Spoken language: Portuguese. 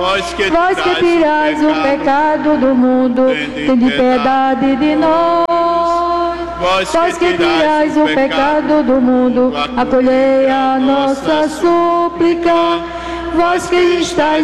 Vós que tirais o pecado do mundo, tende piedade de nós. Vós que tirais o pecado do mundo, acolhei a nossa súplica. Vós que estáis